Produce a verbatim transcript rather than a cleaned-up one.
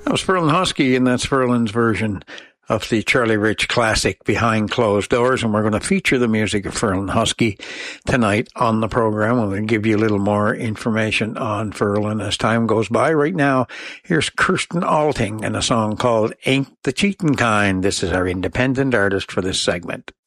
That was Ferlin Husky, and that's Ferlin's version of the Charlie Rich classic Behind Closed Doors, and we're going to feature the music of Ferlin Husky tonight on the program. We're going to give you a little more information on Ferlin as time goes by. Right now, here's Kirsten Alting and a song called Ain't the Cheatin' Kind. This is our independent artist for this segment.